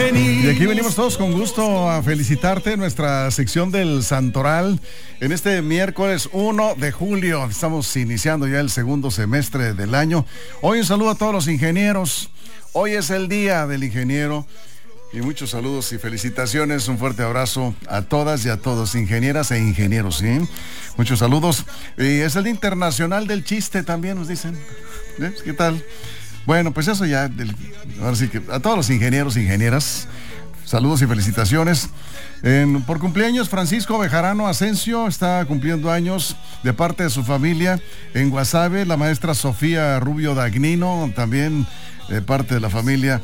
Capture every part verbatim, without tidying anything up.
Y aquí venimos todos con gusto a felicitarte, nuestra sección del Santoral, en este miércoles primero de julio. Estamos iniciando ya el segundo semestre del año. Hoy un saludo a todos los ingenieros. Hoy es el día del ingeniero. Y muchos saludos y felicitaciones, un fuerte abrazo a todas y a todos, ingenieras e ingenieros, ¿sí? Muchos saludos. Y es el Día Internacional del Chiste también, nos dicen. ¿Eh? ¿Qué tal? Bueno, pues eso ya, del, ahora sí que a todos los ingenieros e ingenieras, saludos y felicitaciones. En, por cumpleaños, Francisco Bejarano Asensio está cumpliendo años de parte de su familia en Guasave, la maestra Sofía Rubio Dagnino, también de parte de la familia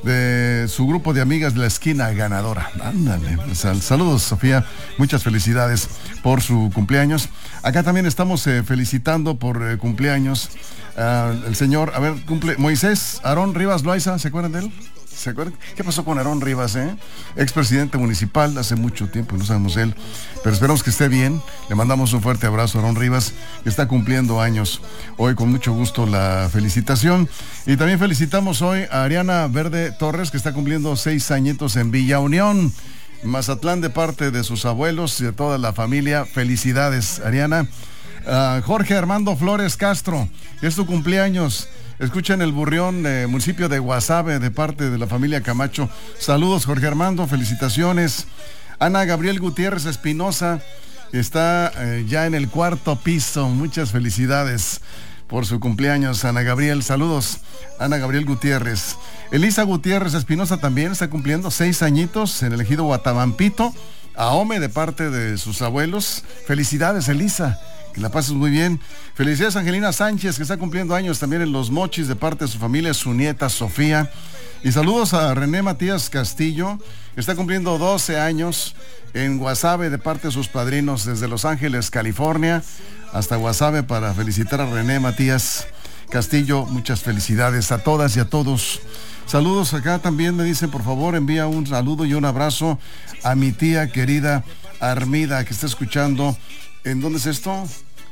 de su grupo de amigas de la esquina ganadora. Ándale, sal, saludos Sofía, muchas felicidades por su cumpleaños. Acá también estamos eh, felicitando por eh, cumpleaños uh, el señor, a ver, cumple Moisés Aarón Rivas Loaiza, ¿se acuerdan de él? ¿Se acuerdan? ¿Qué pasó con Aarón Rivas, eh? Expresidente municipal hace mucho tiempo, no sabemos él, pero esperamos que esté bien. Le mandamos un fuerte abrazo a Aarón Rivas, que está cumpliendo años. Hoy con mucho gusto la felicitación. Y también felicitamos hoy a Ariana Verde Torres, que está cumpliendo seis añitos en Villa Unión, Mazatlán, de parte de sus abuelos y de toda la familia. Felicidades, Ariana. Uh, Jorge Armando Flores Castro, es tu cumpleaños. Escuchen el Burrión, eh, municipio de Guasave, de parte de la familia Camacho. Saludos, Jorge Armando, felicitaciones. Ana Gabriel Gutiérrez Espinosa está eh, ya en el cuarto piso. Muchas felicidades por su cumpleaños, Ana Gabriel. Saludos, Ana Gabriel Gutiérrez. Elisa Gutiérrez Espinosa también está cumpliendo seis añitos en el ejido Guatamampito. Ahome, de parte de sus abuelos. Felicidades, Elisa. Que la pases muy bien. Felicidades a Angelina Sánchez, que está cumpliendo años también en Los Mochis, de parte de su familia, su nieta Sofía. Y saludos a René Matías Castillo, que está cumpliendo doce años en Guasave, de parte de sus padrinos, desde Los Ángeles, California, hasta Guasave, para felicitar a René Matías Castillo. Muchas felicidades a todas y a todos. Saludos acá también, me dicen, por favor, envía un saludo y un abrazo a mi tía querida Armida, que está escuchando. ¿En dónde es esto?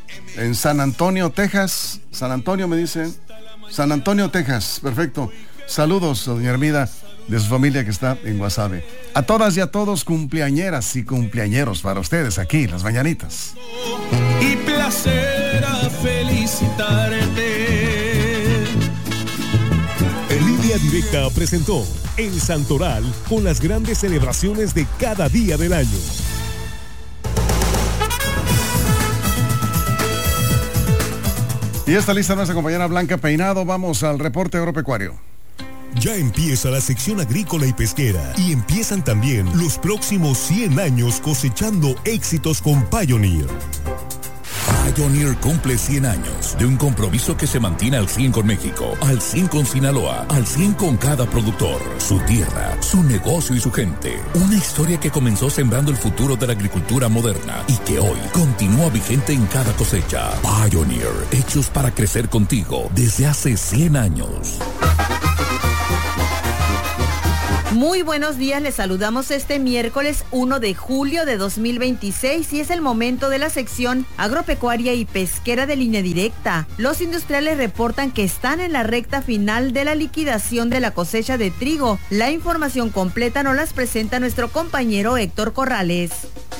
En San Antonio, Texas. San Antonio, me dicen. San Antonio, Texas. Perfecto. Saludos a doña Armida, de su familia que está en Guasave. A todas y a todos, cumpleañeras y cumpleañeros para ustedes aquí, Las Mañanitas. Y placer a felicitarte. En Línea Directa presentó El Santoral, con las grandes celebraciones de cada día del año. Y está lista nuestra compañera Blanca Peinado. Vamos al reporte agropecuario. Ya empieza la sección agrícola y pesquera, y empiezan también los próximos cien años cosechando éxitos con Pioneer. Pioneer cumple cien años de un compromiso que se mantiene al cien con México, al cien con Sinaloa, al cien con cada productor, su tierra, su negocio y su gente. Una historia que comenzó sembrando el futuro de la agricultura moderna y que hoy continúa vigente en cada cosecha. Pioneer, hechos para crecer contigo desde hace cien años. Muy buenos días, les saludamos este miércoles primero de julio de dos mil veintiséis y es el momento de la sección agropecuaria y pesquera de Línea Directa. Los industriales reportan que están en la recta final de la liquidación de la cosecha de trigo. La información completa nos las presenta nuestro compañero Héctor Corrales.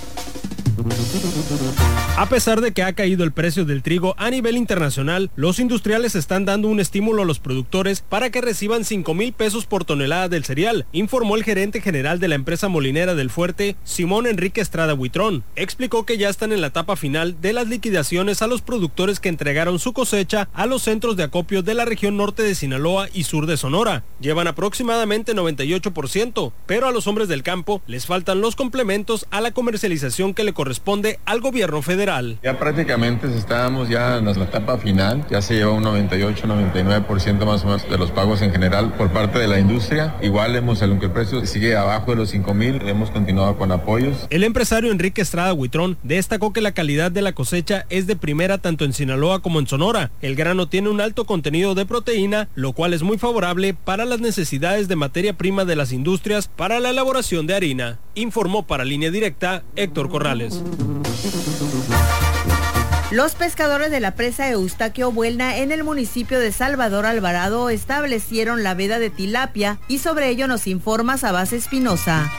A pesar de que ha caído el precio del trigo a nivel internacional, los industriales están dando un estímulo a los productores para que reciban cinco mil pesos por tonelada del cereal, informó el gerente general de la empresa molinera del Fuerte, Simón Enrique Estrada Huitrón. Explicó que ya están en la etapa final de las liquidaciones a los productores que entregaron su cosecha a los centros de acopio de la región norte de Sinaloa y sur de Sonora. Llevan aproximadamente noventa y ocho por ciento, pero a los hombres del campo les faltan los complementos a la comercialización que le corresponde al gobierno federal. Ya prácticamente estábamos ya en la etapa final, ya se lleva un noventa y ocho, noventa y nueve por ciento más o menos de los pagos en general por parte de la industria. Igual hemos, aunque el precio sigue abajo de los cinco mil, hemos continuado con apoyos. El empresario Enrique Estrada Huitrón destacó que la calidad de la cosecha es de primera tanto en Sinaloa como en Sonora. El grano tiene un alto contenido de proteína, lo cual es muy favorable para las necesidades de materia prima de las industrias para la elaboración de harina. Informó para Línea Directa Héctor Corrales. Los pescadores de la presa Eustaquio Buelna en el municipio de Salvador Alvarado establecieron la veda de tilapia y sobre ello nos informa Sabás Espinosa.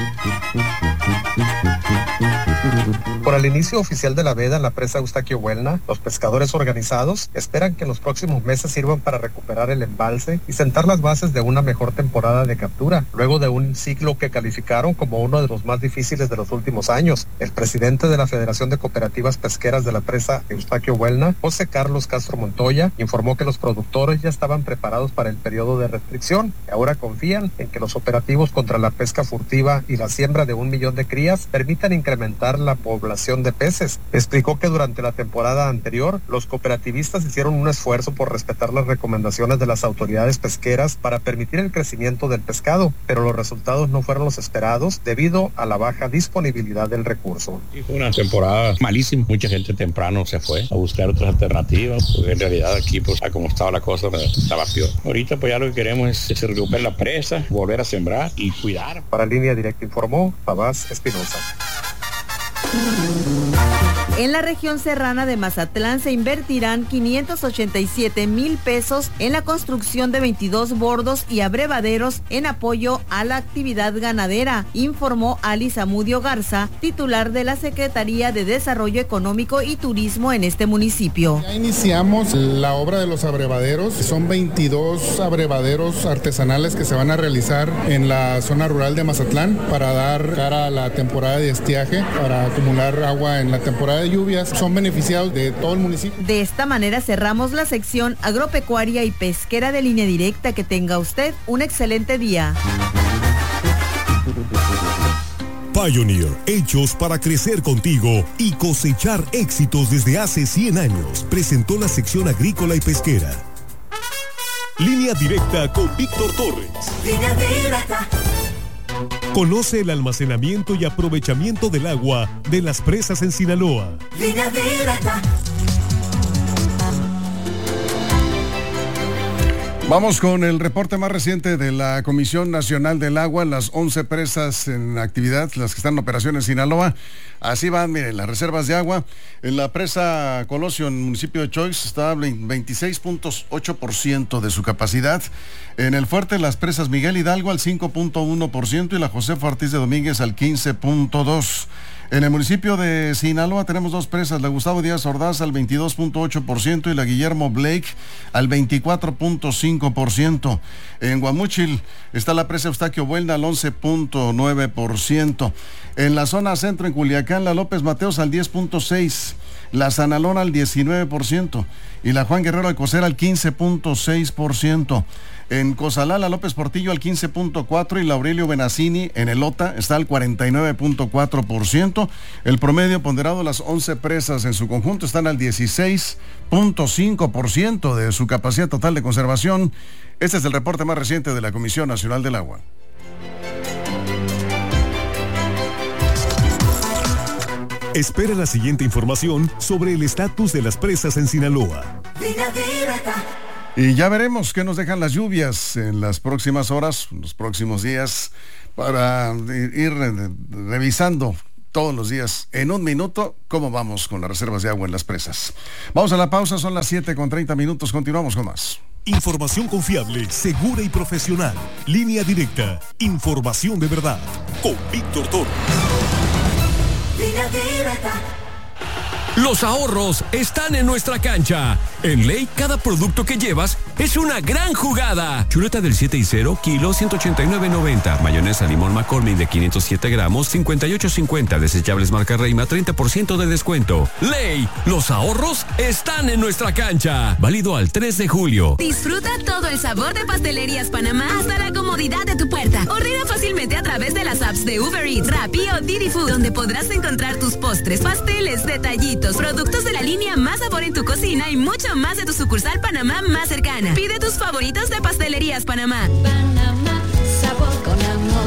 Por el inicio oficial de la veda en la presa Eustaquio Buelna, los pescadores organizados esperan que en los próximos meses sirvan para recuperar el embalse y sentar las bases de una mejor temporada de captura, luego de un ciclo que calificaron como uno de los más difíciles de los últimos años. El presidente de la Federación de Cooperativas Pesqueras de la presa Eustaquio Buelna, José Carlos Castro Montoya, informó que los productores ya estaban preparados para el periodo de restricción y ahora confían en que los operativos contra la pesca furtiva y la siembra de un millón de crías permitan incrementar la población de peces. Explicó que durante la temporada anterior, los cooperativistas hicieron un esfuerzo por respetar las recomendaciones de las autoridades pesqueras para permitir el crecimiento del pescado, pero los resultados no fueron los esperados debido a la baja disponibilidad del recurso. Fue una temporada malísima, mucha gente temprano se fue a buscar otras alternativas, porque en realidad aquí, pues, a como estaba la cosa, estaba peor. Ahorita, pues, ya lo que queremos es que se recupere la presa, volver a sembrar y cuidar. Para Línea Directa informó Sabás Espinosa. En la región serrana de Mazatlán se invertirán quinientos ochenta y siete mil pesos en la construcción de veintidós bordos y abrevaderos en apoyo a la actividad ganadera, informó Ali Zamudio Garza, titular de la Secretaría de Desarrollo Económico y Turismo en este municipio. Ya iniciamos la obra de los abrevaderos, son veintidós abrevaderos artesanales que se van a realizar en la zona rural de Mazatlán para dar cara a la temporada de estiaje, para acumular agua en la temporada de lluvias. Son beneficiados de todo el municipio. De esta manera cerramos la sección agropecuaria y pesquera de Línea Directa. Que tenga usted un excelente día. Pioneer, hechos para crecer contigo y cosechar éxitos desde hace cien años, presentó la sección agrícola y pesquera. Línea Directa con Víctor Torres. Línea Directa. Conoce el almacenamiento y aprovechamiento del agua de las presas en Sinaloa. Línea Directa. Vamos con el reporte más reciente de la Comisión Nacional del Agua, las once presas en actividad, las que están en operación en Sinaloa. Así van, miren, las reservas de agua. En la presa Colosio, en el municipio de Choix, está veintiséis punto ocho por ciento de su capacidad. En el Fuerte, las presas Miguel Hidalgo al cinco punto uno por ciento y la José Ortiz de Domínguez al quince punto dos por ciento. En el municipio de Sinaloa tenemos dos presas, la Gustavo Díaz Ordaz al veintidós punto ocho por ciento y la Guillermo Blake al veinticuatro punto cinco por ciento. En Guamúchil está la presa Eustaquio Buelna al once punto nueve por ciento. En la zona centro, en Culiacán, la López Mateos al diez punto seis por ciento, la Sanalón al diecinueve por ciento y la Juan Guerrero Alcocer al quince punto seis por ciento. En Cozalá, la López Portillo al quince punto cuatro por ciento y la Aurelio Benazzini en el Ota está al cuarenta y nueve punto cuatro por ciento. El promedio ponderado, las once presas en su conjunto están al dieciséis punto cinco por ciento de su capacidad total de conservación. Este es el reporte más reciente de la Comisión Nacional del Agua. Espera la siguiente información sobre el estatus de las presas en Sinaloa. Línea Directa. Y ya veremos qué nos dejan las lluvias en las próximas horas, en los próximos días, para ir revisando todos los días, en un minuto, cómo vamos con las reservas de agua en las presas. Vamos a la pausa, son las siete con treinta minutos, continuamos con más. Información confiable, segura y profesional. Línea Directa, información de verdad, con Víctor Torres. Línea Directa. Los ahorros están en nuestra cancha. En Ley, cada producto que llevas es una gran jugada. Chuleta del siete y cero, kilo ciento ochenta y nueve noventa. Mayonesa limón McCormick de quinientos siete gramos, cincuenta y ocho cincuenta. Desechables marca Reima, treinta por ciento de descuento. Ley, los ahorros están en nuestra cancha. Válido al tres de julio. Disfruta todo el sabor de Pastelerías Panamá hasta la comodidad de tu puerta. Ordena fácilmente a través de las apps de Uber Eats, Rappi o Didi Food, donde podrás encontrar tus postres, pasteles, detallitos, productos de la línea Más Sabor en tu cocina y mucho más de tu sucursal Panamá más cercana. Pide tus favoritos de Pastelerías Panamá. Panamá, sabor con amor.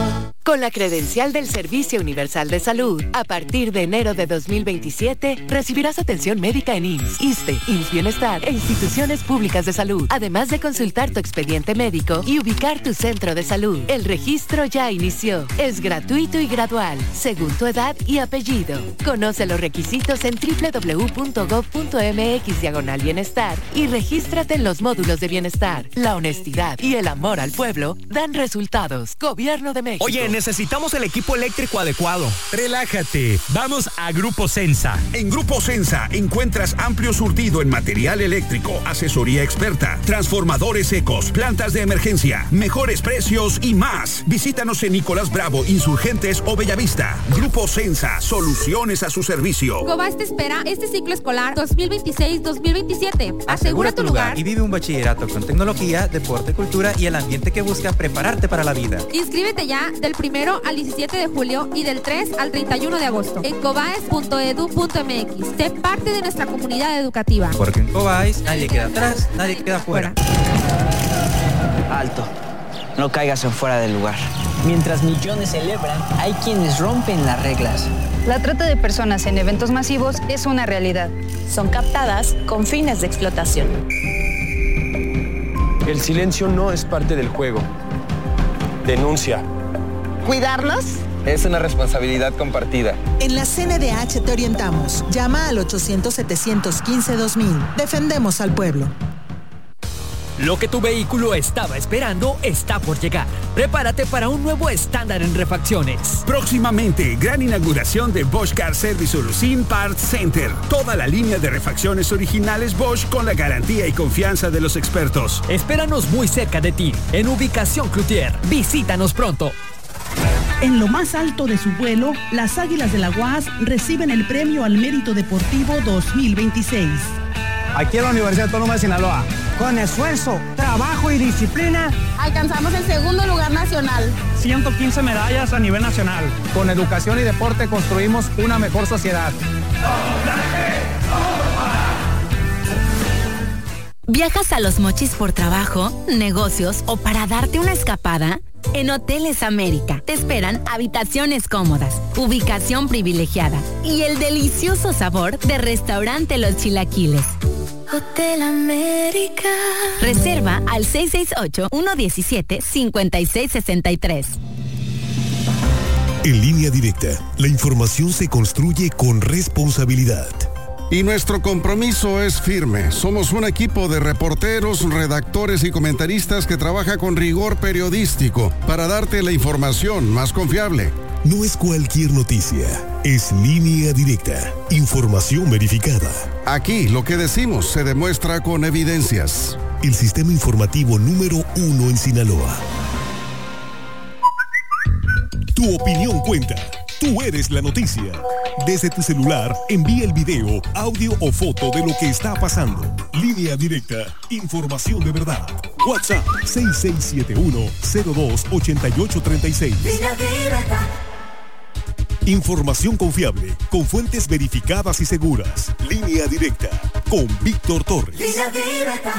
Con la credencial del Servicio Universal de Salud, a partir de enero de dos mil veintisiete, recibirás atención médica en I M S S, ISSSTE, I M S S Bienestar e instituciones públicas de salud, además de consultar tu expediente médico y ubicar tu centro de salud. El registro ya inició. Es gratuito y gradual, según tu edad y apellido. Conoce los requisitos en doble u doble u doble u punto gob punto eme equis diagonal bienestar y regístrate en los módulos de bienestar. La honestidad y el amor al pueblo dan resultados. Gobierno de México. Oye, necesitamos el equipo eléctrico adecuado. Relájate, vamos a Grupo Sensa. En Grupo Sensa encuentras amplio surtido en material eléctrico, asesoría experta, transformadores secos, plantas de emergencia, mejores precios y más. Visítanos en Nicolás Bravo, Insurgentes o Bellavista. Grupo Sensa, soluciones a su servicio. Cobas te espera este ciclo escolar dos mil veintiséis dos mil veintisiete. Asegura tu lugar y vive un bachillerato con tecnología, deporte, cultura y el ambiente que busca prepararte para la vida. Inscríbete ya del primero al diecisiete de julio y del tres al treinta y uno de agosto en cobaes punto edu punto eme equis. Sé parte de nuestra comunidad educativa. Porque en Cobaes nadie queda atrás, nadie queda fuera. Alto, no caigas en fuera del lugar. Mientras millones celebran, hay quienes rompen las reglas. La trata de personas en eventos masivos es una realidad. Son captadas con fines de explotación. El silencio no es parte del juego. Denuncia. ¿Cuidarnos? Es una responsabilidad compartida. En la C N D H te orientamos. Llama al ochocientos, setecientos quince, dos mil. Defendemos al pueblo. Lo que tu vehículo estaba esperando está por llegar. Prepárate para un nuevo estándar en refacciones. Próximamente, gran inauguración de Bosch Car Service Solution Parts Center. Toda la línea de refacciones originales Bosch con la garantía y confianza de los expertos. Espéranos muy cerca de ti, en Ubicación Cloutier. Visítanos pronto. En lo más alto de su vuelo, las Águilas de la U A S reciben el Premio al Mérito Deportivo dos mil veintiséis. Aquí en la Universidad Autónoma de Sinaloa, con esfuerzo, trabajo y disciplina, alcanzamos el segundo lugar nacional. ciento quince medallas a nivel nacional. Con educación y deporte construimos una mejor sociedad. ¿Viajas a Los Mochis por trabajo, negocios o para darte una escapada? En Hoteles América te esperan habitaciones cómodas, ubicación privilegiada y el delicioso sabor de Restaurante Los Chilaquiles. Hotel América. Reserva al seis seis ocho, uno uno siete, cinco seis seis tres. En Línea Directa, la información se construye con responsabilidad. Y nuestro compromiso es firme. Somos un equipo de reporteros, redactores y comentaristas que trabaja con rigor periodístico para darte la información más confiable. No es cualquier noticia, es Línea Directa, información verificada. Aquí lo que decimos se demuestra con evidencias. El sistema informativo número uno en Sinaloa. Tu opinión cuenta. Tú eres la noticia. Desde tu celular, envía el video, audio o foto de lo que está pasando. Línea Directa, información de verdad. WhatsApp seis seis siete uno, cero dos, ocho ocho tres seis. Línea Directa. Información confiable, con fuentes verificadas y seguras. Línea Directa, con Víctor Torres. Línea Directa.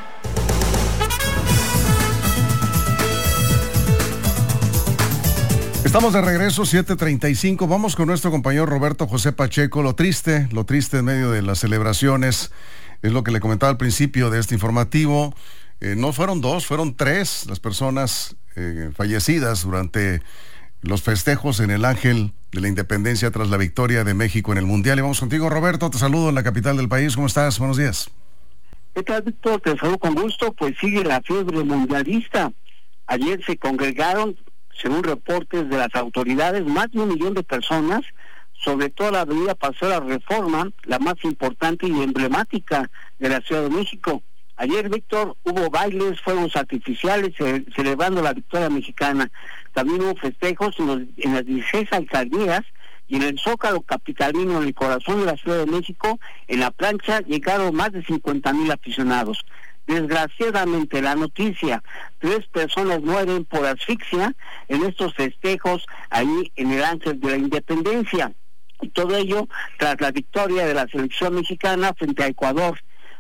Estamos de regreso, siete treinta y cinco. Vamos con nuestro compañero Roberto José Pacheco. Lo triste, lo triste en medio de las celebraciones, es lo que le comentaba al principio de este informativo. Eh, no fueron dos, fueron tres las personas eh, fallecidas durante los festejos en el Ángel de la Independencia tras la victoria de México en el Mundial. Y vamos contigo, Roberto. Te saludo en la capital del país. ¿Cómo estás? Buenos días. ¿Qué tal, Víctor? Te saludo con gusto. Pues sigue la fiebre mundialista. Ayer se congregaron, según reportes de las autoridades, más de un millón de personas, sobre todo la avenida Paseo de la Reforma, la más importante y emblemática de la Ciudad de México. Ayer, Víctor, hubo bailes, fuegos artificiales, eh, celebrando la victoria mexicana. También hubo festejos en, los, en las dieciséis alcaldías y en el Zócalo capitalino, en el corazón de la Ciudad de México, en la plancha llegaron más de cincuenta mil aficionados. Desgraciadamente, la noticia, tres personas mueren por asfixia en estos festejos ahí en el Ángel de la Independencia. Y todo ello tras la victoria de la selección mexicana frente a Ecuador.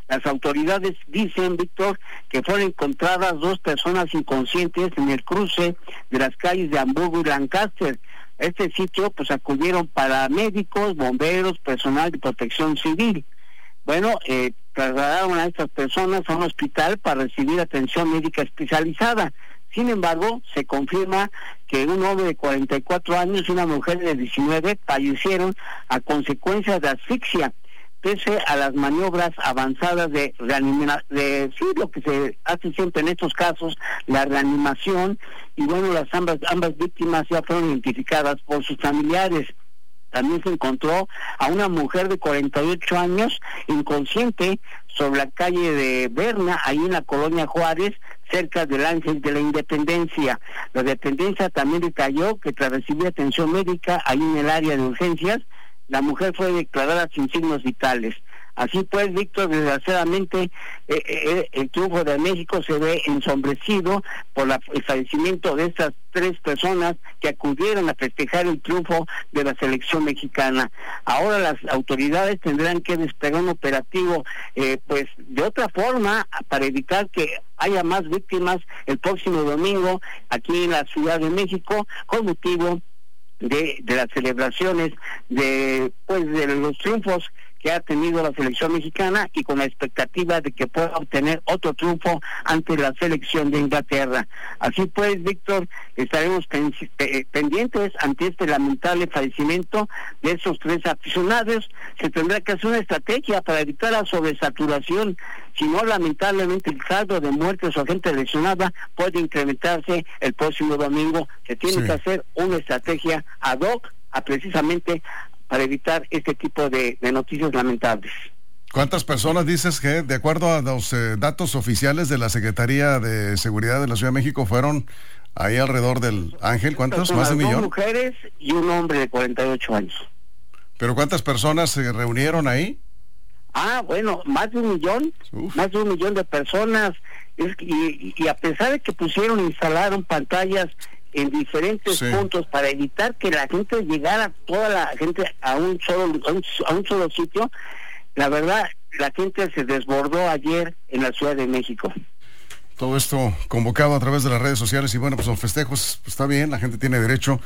Las autoridades dicen, Víctor, que fueron encontradas dos personas inconscientes en el cruce de las calles de Hamburgo y Lancaster. A este sitio pues acudieron paramédicos, bomberos, personal de protección civil. Bueno, eh, trasladaron a estas personas a un hospital para recibir atención médica especializada. Sin embargo, se confirma que un hombre de cuarenta y cuatro años y una mujer de diecinueve fallecieron a consecuencia de asfixia, pese a las maniobras avanzadas de reanimación, de sí, lo que se hace siempre en estos casos, la reanimación, y bueno, las ambas, ambas víctimas ya fueron identificadas por sus familiares. También se encontró a una mujer de cuarenta y ocho años inconsciente sobre la calle de Berna, ahí en la colonia Juárez, cerca del Ángel de la Independencia. La dependencia también detalló que tras recibir atención médica ahí en el área de urgencias, la mujer fue declarada sin signos vitales. Así pues, Víctor, desgraciadamente eh, eh, el triunfo de México se ve ensombrecido por la, el fallecimiento de estas tres personas que acudieron a festejar el triunfo de la selección mexicana. Ahora las autoridades tendrán que desplegar un operativo eh, pues de otra forma para evitar que haya más víctimas el próximo domingo aquí en la Ciudad de México con motivo de, de las celebraciones de pues de los triunfos que ha tenido la selección mexicana y con la expectativa de que pueda obtener otro triunfo ante la selección de Inglaterra. Así pues, Víctor, estaremos pen pendientes ante este lamentable fallecimiento de esos tres aficionados. Se tendrá que hacer una estrategia para evitar la sobresaturación, si no, lamentablemente el saldo de muertes o gente lesionada puede incrementarse el próximo domingo. Se tiene sí. que hacer una estrategia ad hoc a precisamente para evitar este tipo de, de noticias lamentables. ¿Cuántas personas dices que, de acuerdo a los eh, datos oficiales de la Secretaría de Seguridad de la Ciudad de México, fueron ahí alrededor del Ángel? ¿Cuántos? ¿Más de un millón? Dos mujeres y un hombre de cuarenta y ocho años. ¿Pero cuántas personas se reunieron ahí? Ah, bueno, más de un millón, Uf. más de un millón de personas. Es, y, y a pesar de que pusieron, instalaron pantallas en diferentes sí. puntos para evitar que la gente llegara, toda la gente a un solo a un, a un solo sitio, la verdad la gente se desbordó ayer en la Ciudad de México. Todo esto convocado a través de las redes sociales y bueno, pues son festejos, pues está bien, la gente tiene derecho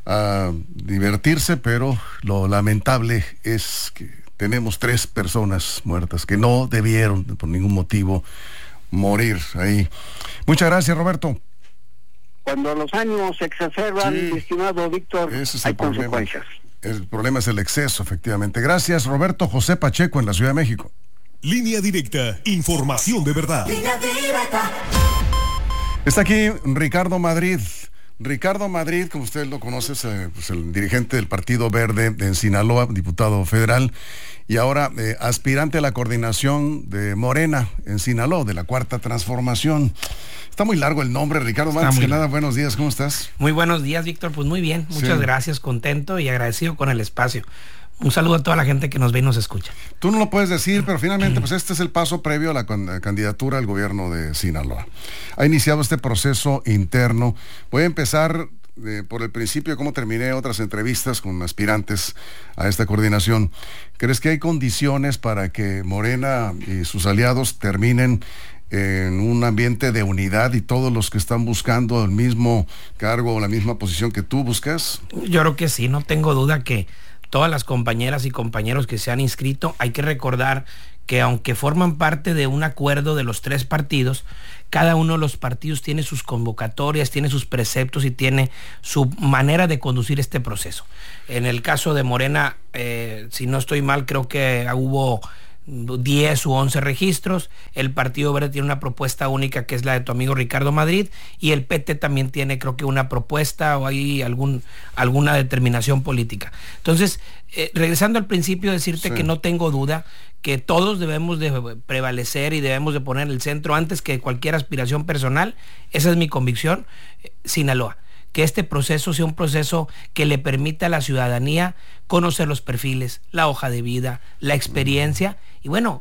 a divertirse, pero lo lamentable es que tenemos tres personas muertas que no debieron por ningún motivo morir ahí. Muchas gracias, Roberto. Cuando los ánimos se exacerban, sí, estimado Víctor, es hay problema. consecuencias. El problema es el exceso, efectivamente. Gracias, Roberto José Pacheco, en la Ciudad de México. Línea Directa, información de verdad. Línea Directa. Está aquí Ricardo Madrid. Ricardo Madrid, como usted lo conoce, es eh, pues el dirigente del Partido Verde en Sinaloa, diputado federal, y ahora eh, aspirante a la coordinación de Morena en Sinaloa, de la Cuarta Transformación. Está muy largo el nombre, Ricardo. Más que nada, buenos días, ¿cómo estás? Muy buenos días, Víctor, pues muy bien, muchas sí. gracias, contento y agradecido con el espacio. Un saludo a toda la gente que nos ve y nos escucha. Tú no lo puedes decir, pero finalmente pues este es el paso previo a la candidatura al gobierno de Sinaloa. Ha iniciado este proceso interno. Voy a empezar eh, por el principio, como terminé otras entrevistas con aspirantes a esta coordinación. ¿Crees que hay condiciones para que Morena y sus aliados terminen en un ambiente de unidad y todos los que están buscando el mismo cargo o la misma posición que tú buscas? Yo creo que sí, no tengo duda que todas las compañeras y compañeros que se han inscrito, hay que recordar que aunque forman parte de un acuerdo de los tres partidos, cada uno de los partidos tiene sus convocatorias, tiene sus preceptos y tiene su manera de conducir este proceso. En el caso de Morena, eh, si no estoy mal, creo que hubo diez u once registros. El Partido Verde tiene una propuesta única que es la de tu amigo Ricardo Madrid, y el P T también tiene, creo que una propuesta o hay algún, alguna determinación política. Entonces, eh, regresando al principio, decirte sí. que no tengo duda que todos debemos de prevalecer y debemos de poner el centro antes que cualquier aspiración personal. Esa es mi convicción. eh, Sinaloa, que este proceso sea un proceso que le permita a la ciudadanía conocer los perfiles, la hoja de vida, la experiencia, y bueno,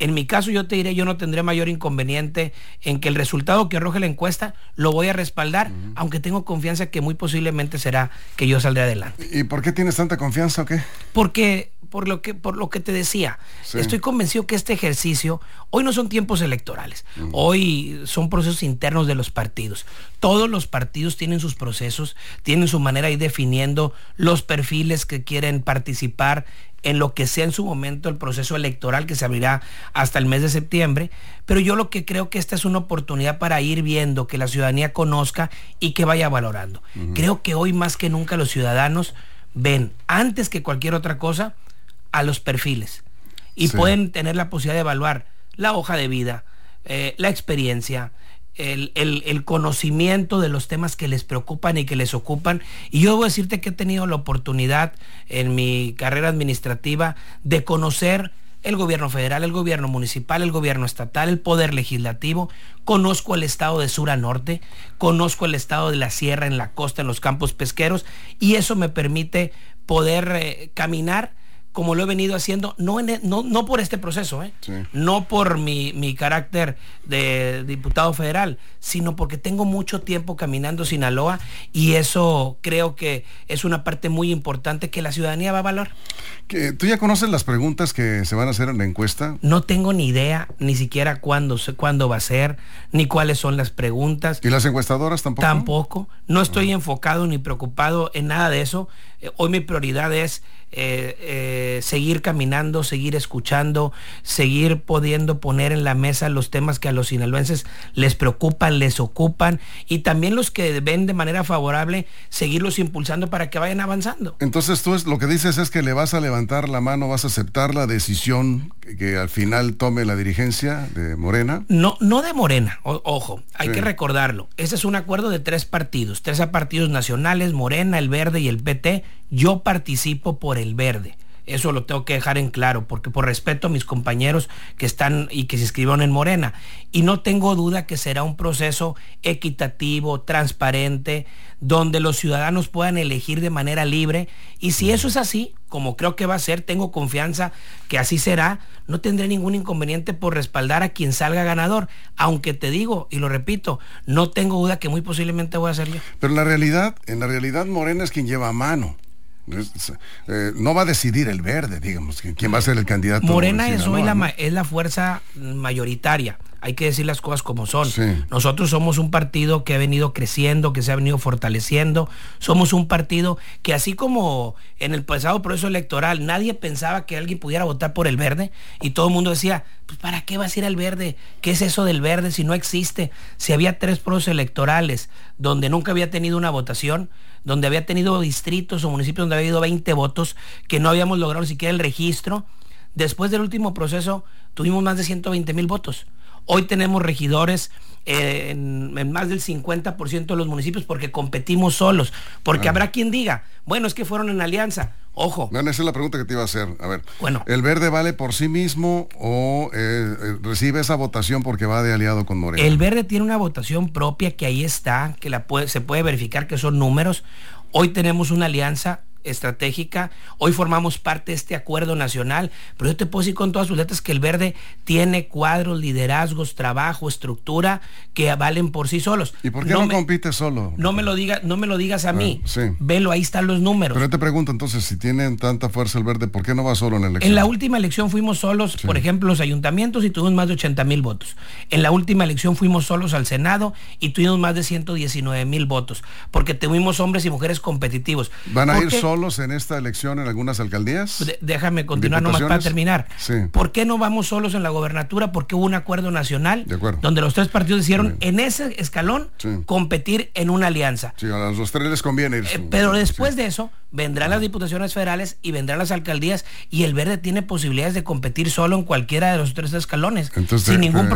En mi caso yo te diré, yo no tendré mayor inconveniente en que el resultado que arroje la encuesta lo voy a respaldar, uh-huh. aunque tengo confianza que muy posiblemente será que yo saldré adelante. ¿Y por qué tienes tanta confianza o qué? Porque por lo que por lo que te decía, sí. estoy convencido que este ejercicio, hoy no son tiempos electorales, uh-huh. hoy son procesos internos de los partidos. Todos los partidos tienen sus procesos, tienen su manera de ir definiendo los perfiles que quieren participar en lo que sea en su momento el proceso electoral que se abrirá hasta el mes de septiembre, pero yo lo que creo que esta es una oportunidad para ir viendo, que la ciudadanía conozca y que vaya valorando. Uh-huh. Creo que hoy más que nunca los ciudadanos ven, antes que cualquier otra cosa, a los perfiles y sí. pueden tener la posibilidad de evaluar la hoja de vida, eh, la experiencia, El, el, el conocimiento de los temas que les preocupan y que les ocupan. Y yo debo decirte que he tenido la oportunidad en mi carrera administrativa de conocer el gobierno federal, el gobierno municipal, el gobierno estatal, el poder legislativo. Conozco el estado de sur a norte, conozco el estado de la sierra, en la costa, en los campos pesqueros, y eso me permite poder eh, caminar como lo he venido haciendo, no, en, no, no por este proceso, ¿eh? sí. no por mi, mi carácter de diputado federal, sino porque tengo mucho tiempo caminando Sinaloa, y eso creo que es una parte muy importante que la ciudadanía va a valorar. ¿Tú ya conoces las preguntas que se van a hacer en la encuesta? No tengo ni idea, ni siquiera cuándo, cuándo va a ser, ni cuáles son las preguntas. ¿Y las encuestadoras tampoco? Tampoco. No estoy uh-huh. enfocado ni preocupado en nada de eso. Eh, hoy mi prioridad es eh, eh, seguir caminando, seguir escuchando, seguir pudiendo poner en la mesa los temas que a los sinaloenses les preocupan, les ocupan, y también los que ven de manera favorable, seguirlos impulsando para que vayan avanzando. Entonces tú es, lo que dices es que le vas a levantar la mano, vas a aceptar la decisión que, que al final tome la dirigencia de Morena. No, no de Morena, o, ojo, hay sí. que recordarlo. Ese es un acuerdo de tres partidos, tres partidos nacionales, Morena, el Verde y el P T. Yo participo por el Verde. Eso lo tengo que dejar en claro, porque por respeto a mis compañeros que están y que se inscribieron en Morena, y no tengo duda que será un proceso equitativo, transparente, donde los ciudadanos puedan elegir de manera libre, y si eso es así, como creo que va a ser, tengo confianza que así será, no tendré ningún inconveniente por respaldar a quien salga ganador, aunque te digo, y lo repito, no tengo duda que muy posiblemente voy a ser yo. Pero en la realidad, en la realidad Morena es quien lleva a mano. Es, eh, no va a decidir el Verde, digamos, quién va a ser el candidato. Morena es hoy la, es la fuerza mayoritaria, hay que decir las cosas como son. Sí. Nosotros somos un partido que ha venido creciendo, que se ha venido fortaleciendo, somos un partido que, así como en el pasado proceso electoral nadie pensaba que alguien pudiera votar por el Verde, y todo el mundo decía, pues ¿para qué vas a ir al Verde? ¿Qué es eso del Verde si no existe? Si había tres procesos electorales donde nunca había tenido una votación, donde había tenido distritos o municipios donde había habido veinte votos, que no habíamos logrado ni siquiera el registro. Después del último proceso tuvimos más de ciento veinte mil votos. Hoy tenemos regidores eh, en, en más del cincuenta por ciento de los municipios, porque competimos solos, porque ah. habrá quien diga, bueno, es que fueron en alianza. Ojo. No, esa es la pregunta que te iba a hacer. A ver, bueno, ¿el Verde vale por sí mismo o eh, eh, recibe esa votación porque va de aliado con Morena? El Verde tiene una votación propia que ahí está, que la puede, se puede verificar que son números. Hoy tenemos una alianza estratégica, hoy formamos parte de este acuerdo nacional, pero yo te puedo decir con todas sus letras que el Verde tiene cuadros, liderazgos, trabajo, estructura que valen por sí solos. ¿Y por qué no, no me, compite solo? No me lo diga, no me lo digas a ah, mí. Sí. Velo, ahí están los números. Pero yo te pregunto entonces, si tienen tanta fuerza el Verde, ¿por qué no va solo en la elección? En la última elección fuimos solos, sí. por ejemplo, los ayuntamientos, y tuvimos más de ochenta mil votos. En la última elección fuimos solos al Senado y tuvimos más de ciento diecinueve mil votos, porque tuvimos hombres y mujeres competitivos. ¿Van a ir solos en esta elección en algunas alcaldías? De, déjame continuar nomás para terminar. Sí. ¿Por qué no vamos solos en la gobernatura? Porque hubo un acuerdo nacional donde los tres partidos decidieron en ese escalón sí. competir en una alianza. Sí, a los tres les conviene ir. Eh, pero después sí. de eso vendrán las diputaciones federales y vendrán las alcaldías, y el Verde tiene posibilidades de competir solo en cualquiera de los tres escalones. Entonces, sin ningún eh,